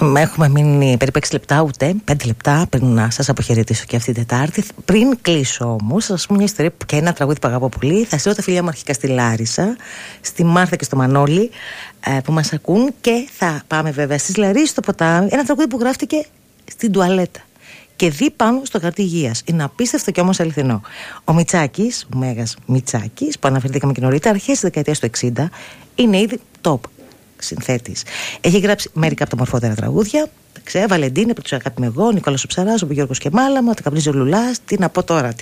Έχουμε μείνει περίπου 6 λεπτά, ούτε 5 λεπτά πριν να σας αποχαιρετήσω και αυτή την Τετάρτη. Πριν κλείσω όμως, θα σας πω μια ιστορία και ένα τραγούδι που αγαπώ πολύ. Θα στείλω τα φιλιά μου αρχικά στη Λάρισα, στη Μάρθα και στο Μανώλη που μας ακούν, και θα πάμε βέβαια στις Λαρίες στο ποτάμι. Ένα τραγούδι που γράφτηκε στην τουαλέτα και δει πάνω στο χαρτί υγείας. Είναι απίστευτο και όμως αληθινό. Ο Μητσάκης, ο Μέγας Μητσάκης, που αναφερθήκαμε και νωρίτερα, αρχές της δεκαετίας του 60, είναι ήδη top συνθέτης. Έχει γράψει μερικά από τα μορφότερα τραγούδια. Βαλεντίνη, που τους αγάπη εγώ, Νικόλας ο Ψαράς, ο Γιώργος και Μάλαμα, τα Καπνίζει ο Λουλάς. Τι να πω τώρα,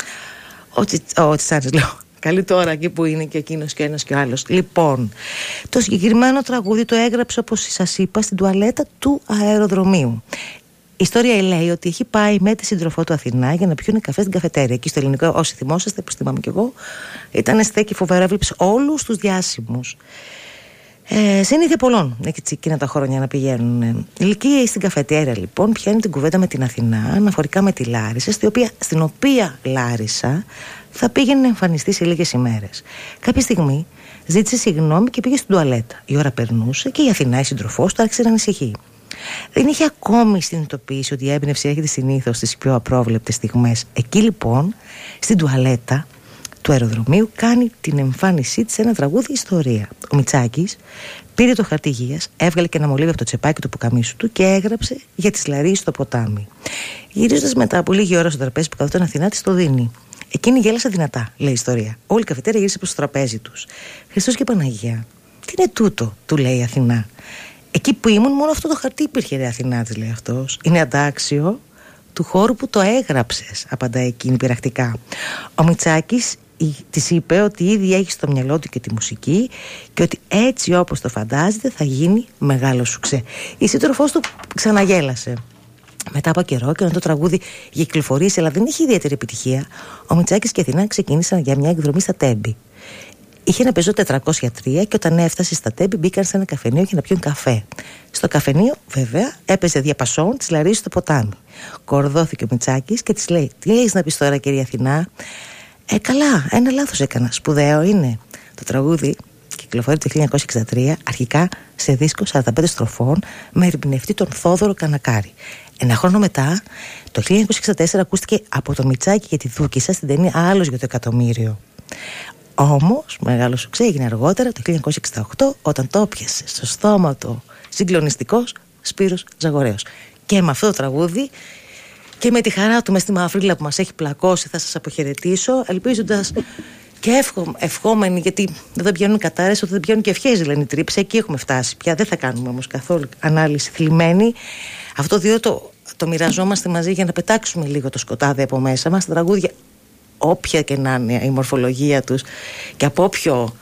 ο Τσιτσάνης λέω. Καλή τώρα εκεί που είναι και εκείνος και ο ένας και ο άλλος. Λοιπόν, το συγκεκριμένο τραγούδι το έγραψε, όπως σας είπα, στην τουαλέτα του αεροδρομίου. Η ιστορία λέει ότι έχει πάει με τη σύντροφό του Αθηνά για να πιούνε καφέ στην καφετέρια. Εκεί στο ελληνικό, όσοι θυμόσαστε, που θυμάμαι κι εγώ, ήταν στέκει φοβερό, έβλεψε όλους τους διάσημους. Συνήθεια πολλών εκείνα τα χρόνια να πηγαίνουν. Εκεί στην καφετέρια λοιπόν πιάνει την κουβέντα με την Αθηνά αναφορικά με τη Λάρισα, στην οποία Λάρισα θα πήγαινε να εμφανιστεί σε λίγες ημέρες. Κάποια στιγμή ζήτησε συγγνώμη και πήγε στην τουαλέτα. Η ώρα περνούσε και η Αθηνά, η συντροφός του, άρχισε να ανησυχεί. Δεν είχε ακόμη συνειδητοποιήσει ότι η έμπνευση έρχεται συνήθως στις πιο απρόβλεπτες στιγμές. Εκεί λοιπόν, στην τουαλέτα του αεροδρομίου, κάνει την εμφάνισή της σε ένα τραγούδι ιστορία. Ο Μητσάκης πήρε το χαρτί υγείας, έβγαλε και ένα μολύβι από το τσεπάκι του πουκαμίσου του και έγραψε για τις Λαρίες στο ποτάμι. Γυρίζοντας μετά από λίγη ώρα στο τραπέζι που καθόταν Αθηνά, της το δίνει. Εκείνη γέλασε δυνατά, λέει η ιστορία. Όλη η καφετέρια γύρισε προς το τραπέζι τους. Χριστός και Παναγία, τι είναι τούτο, του λέει η Αθηνά. Εκεί που ήμουν, μόνο αυτό το χαρτί υπήρχε, ρε Αθηνά, της λέει αυτός. Είναι αντάξιο του χώρου που το έγραψες, απαντά εκείνη πειρακτικά. Ο Μητσάκης της είπε ότι ήδη έχει στο μυαλό του και τη μουσική και ότι έτσι όπως το φαντάζεται θα γίνει μεγάλο σουξέ. Η σύντροφός του ξαναγέλασε. Μετά από καιρό, και όταν το τραγούδι κυκλοφορήσει αλλά δεν είχε ιδιαίτερη επιτυχία, ο Μητσάκης και η Αθηνά ξεκίνησαν για μια εκδρομή στα Τέμπη. Είχε ένα πεζό 403 και όταν έφτασε στα Τέμπη μπήκαν σε ένα καφενείο για να πιούν καφέ. Στο καφενείο, βέβαια, έπαιζε διαπασόν της Λαρίες στο ποτάμι. Κορδώθηκε ο Μητσάκης και της λέει: τι έχεις να πεις τώρα, κυρία Αθηνά? Καλά, ένα λάθος έκανα. Σπουδαίο είναι. Το τραγούδι κυκλοφορεί το 1963, αρχικά σε δίσκο 45 στροφών, με ερμηνευτή τον Θόδωρο Κανακάρη. Ένα χρόνο μετά, το 1964, ακούστηκε από τον Μητσάκη και τη Δούκισσα στην ταινία Άλλος για το εκατομμύριο. Όμως, μεγάλο σουξέ έγινε αργότερα, το 1968, όταν το έπιασε στο στόμα του συγκλονιστικός Σπύρος Ζαγορέος. Και με αυτό το τραγούδι και με τη χαρά του μες στη μαυρίλα που μας έχει πλακώσει θα σας αποχαιρετήσω, ελπίζοντας και ευχόμενοι, γιατί δεν πιάνουν κατάρρες, ότι δεν πιάνουν και ευχές, λένε οι τρύπες. Εκεί έχουμε φτάσει πια. Δεν θα κάνουμε όμως καθόλου ανάλυση θλιμμένη. Αυτό διότι το μοιραζόμαστε μαζί για να πετάξουμε λίγο το σκοτάδι από μέσα μας. Τα τραγούδια, όποια και να είναι η μορφολογία τους και από όποιο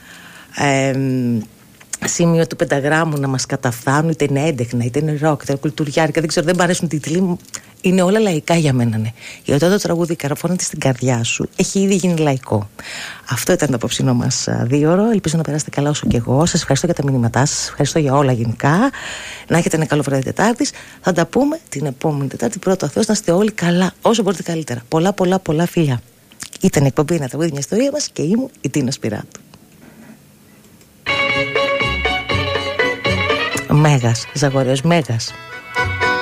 σημείο του πενταγράμμου να μας καταφθάνουν, είτε είναι έντεχνα, είτε είναι ροκ, είτε είναι κουλτουριάρικα, δεν ξέρω, δεν μ' αρέσουν τίτλοι, είναι όλα λαϊκά για μένα, ναι. Γιατί όταν το τραγούδι καρφώνεται στην καρδιά σου, έχει ήδη γίνει λαϊκό. Αυτό ήταν το απόψινό μας 2ωρο. Ελπίζω να περάσετε καλά όσο και εγώ. Σας ευχαριστώ για τα μηνύματά σας, σας ευχαριστώ για όλα γενικά. Να έχετε ένα καλό βράδυ Τετάρτης. Θα τα πούμε την επόμενη Τετάρτη. Πρώτο ο Θεός, να είστε όλοι καλά, όσο μπορείτε καλύτερα. Πολλά φιλιά. Ήταν η εκπομπή «Ένα τραγούδι, μια ιστορία» μας και ήμουν η Τίνα Σπυράτου. Μέγας, Ζαγορέος, Μέγας.